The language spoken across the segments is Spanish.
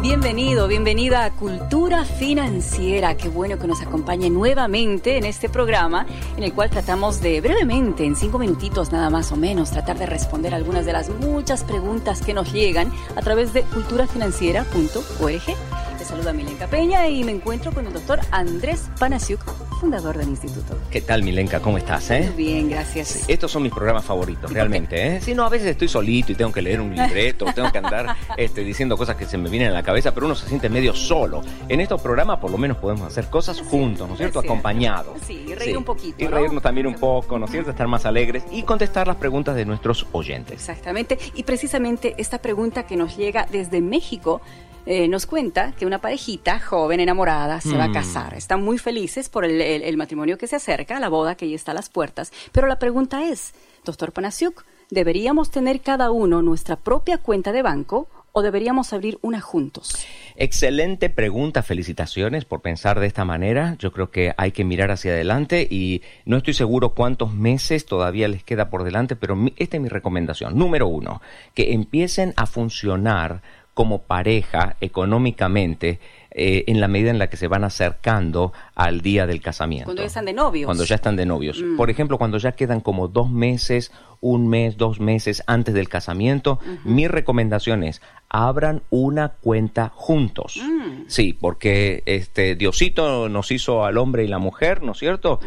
Bienvenido, bienvenida a Cultura Financiera. Qué bueno que nos acompañe nuevamente en este programa en el cual tratamos de brevemente, en 5 minutitos nada más o menos, tratar de responder algunas de las muchas preguntas que nos llegan a través de culturafinanciera.org. Te saluda Milenka Peña y me encuentro con el doctor Andrés Panasiuk, fundador del instituto. ¿Qué tal, Milenka? ¿Cómo estás? Muy bien, gracias. Sí, estos son mis programas favoritos, realmente. Sí, no, a veces estoy solito y tengo que leer un libreto, tengo que andar diciendo cosas que se me vienen a la cabeza, pero uno se siente medio solo. En estos programas por lo menos podemos hacer cosas juntos, ¿no es cierto? Acompañados. Sí, y reír un poquito, y reírnos también un poco, ¿no es cierto? Estar más alegres y contestar las preguntas de nuestros oyentes. Exactamente. Y precisamente esta pregunta que nos llega desde México nos cuenta que una parejita joven, enamorada, se va a casar. Están muy felices por el matrimonio que se acerca, la boda que ya está a las puertas. Pero la pregunta es, doctor Panasiuk, ¿deberíamos tener cada uno nuestra propia cuenta de banco o deberíamos abrir una juntos? Excelente pregunta, felicitaciones por pensar de esta manera. Yo creo que hay que mirar hacia adelante y no estoy seguro cuántos meses todavía les queda por delante, pero esta es mi recomendación. Número 1, que empiecen a funcionar como pareja económicamente en la medida en la que se van acercando al día del casamiento. Cuando ya están de novios. Cuando ya están de novios. Por ejemplo, cuando ya quedan como 2 meses, 1 mes, 2 meses antes del casamiento, mi recomendación es abran una cuenta juntos. Sí, porque Diosito nos hizo al hombre y la mujer, ¿no es cierto?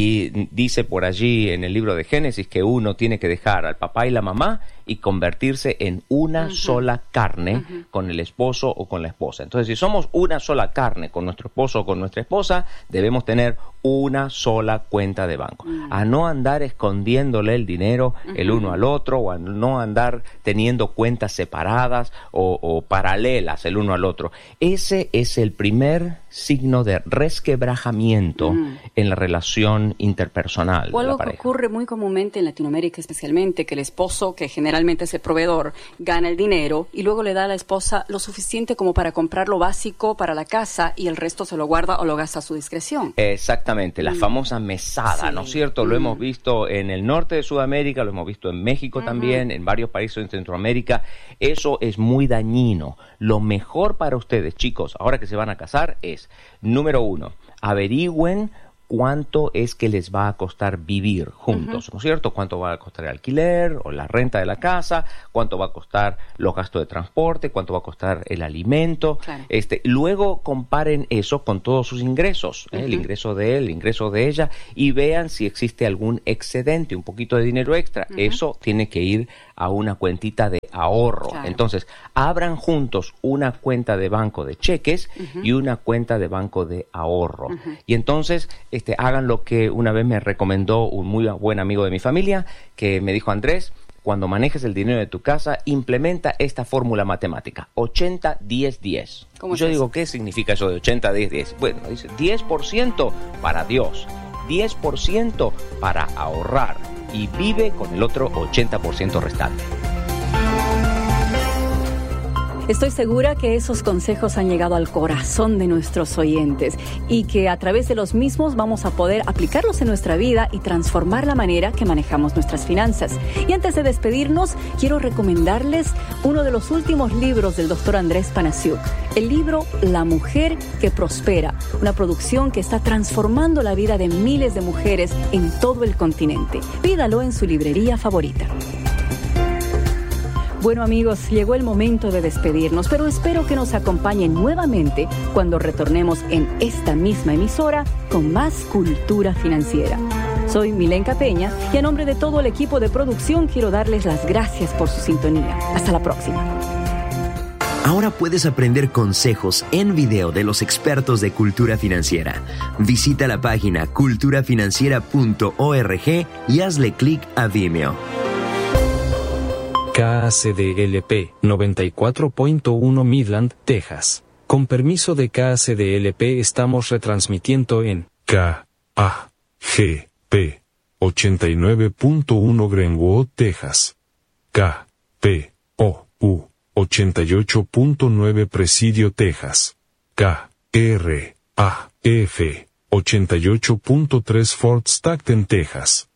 Y dice por allí en el libro de Génesis que uno tiene que dejar al papá y la mamá y convertirse en una sola carne con el esposo o con la esposa. Entonces, si somos una sola carne con nuestro esposo o con nuestra esposa, debemos tener una sola cuenta de banco. A no andar escondiéndole el dinero el uno al otro, o a no andar teniendo cuentas separadas o paralelas el uno al otro. Ese es el primer signo de resquebrajamiento en la relación interpersonal o de la algo pareja. Que ocurre muy comúnmente en Latinoamérica especialmente, que el esposo, que generalmente es el proveedor, gana el dinero y luego le da a la esposa lo suficiente como para comprar lo básico para la casa y el resto se lo guarda o lo gasta a su discreción. Exactamente, la famosa mesada, ¿no es cierto? Lo hemos visto en el norte de Sudamérica, lo hemos visto en México también, en varios países de Centroamérica. Eso es muy dañino. Lo mejor para ustedes, chicos, ahora que se van a casar es, número 1, averigüen cuánto es que les va a costar vivir juntos, ¿no es cierto? Cuánto va a costar el alquiler o la renta de la casa, cuánto va a costar los gastos de transporte, cuánto va a costar el alimento. Claro. Luego comparen eso con todos sus ingresos, el ingreso de él, el ingreso de ella, y vean si existe algún excedente, un poquito de dinero extra. Eso tiene que ir a una cuentita de ahorro. Claro. Entonces, abran juntos una cuenta de banco de cheques y una cuenta de banco de ahorro. Y entonces, hagan lo que una vez me recomendó un muy buen amigo de mi familia, que me dijo: Andrés, cuando manejes el dinero de tu casa, implementa esta fórmula matemática, 80-10-10. Yo digo, ¿qué significa eso de 80-10-10? Bueno, dice 10% para Dios, 10% para ahorrar y vive con el otro 80% restante. Estoy segura que esos consejos han llegado al corazón de nuestros oyentes y que a través de los mismos vamos a poder aplicarlos en nuestra vida y transformar la manera que manejamos nuestras finanzas. Y antes de despedirnos, quiero recomendarles uno de los últimos libros del doctor Andrés Panasiuk, el libro La Mujer que Prospera, una producción que está transformando la vida de miles de mujeres en todo el continente. Pídalo en su librería favorita. Bueno, amigos, llegó el momento de despedirnos, pero espero que nos acompañen nuevamente cuando retornemos en esta misma emisora con más Cultura Financiera. Soy Milenka Peña y a nombre de todo el equipo de producción quiero darles las gracias por su sintonía. Hasta la próxima. Ahora puedes aprender consejos en video de los expertos de Cultura Financiera. Visita la página culturafinanciera.org y hazle clic a Vimeo. KACDLP 94.1 Midland, Texas. Con permiso de KACDLP estamos retransmitiendo en KAGP 89.1 Greenwood, Texas. KPOU 88.9 Presidio, Texas. KRAF 88.3 Fort Stockton, Texas.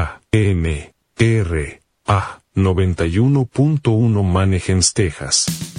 KMRA 91.1 Manheim, Texas.